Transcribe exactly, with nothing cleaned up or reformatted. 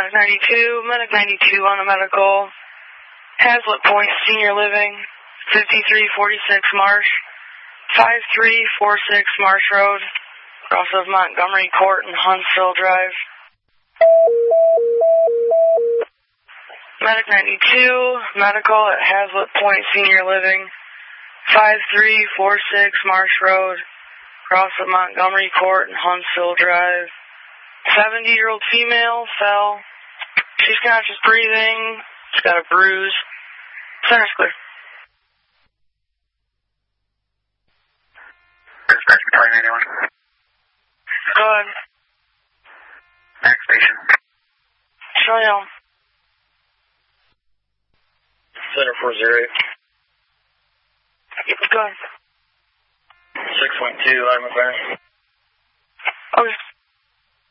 Medic ninety-two, Medic ninety-two on the medical. Hazlet Point Senior Living, fifty-three forty-six Marsh, five three four six Marsh Road, cross of Montgomery Court and Huntsville Drive. Medic ninety-two, medical at Hazlet Point Senior Living, five three four six Marsh Road, cross of Montgomery Court and Huntsville Drive. seventy-year-old female fell. She's conscious breathing. She's got a bruise. Center's clear. Dispatch Battalion eighty-one. Go ahead. Next station. Show you. Center four zero eight. Go ahead. six one two, I'm McLaren.